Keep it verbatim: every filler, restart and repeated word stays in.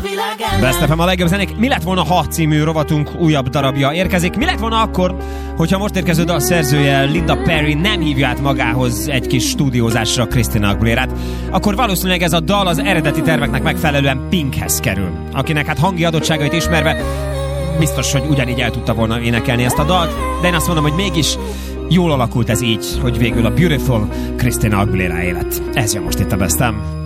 Best ef em a legjobb zenék. Mi lett volna, ha című rovatunk újabb darabja érkezik? Mi lett volna akkor, hogyha most érkező dal szerzője Linda Perry nem hívja át magához egy kis stúdiózásra Christina Aguilérát? Akkor valószínűleg ez a dal az eredeti terveknek megfelelően Pinkhez kerül, akinek hát hangi adottságait ismerve biztos, hogy ugyanígy el tudta volna énekelni ezt a dalt, de én azt mondom, hogy mégis jól alakult ez így, hogy végül a Beautiful Christina Aguilera élet. Ez jön most itt a Best em.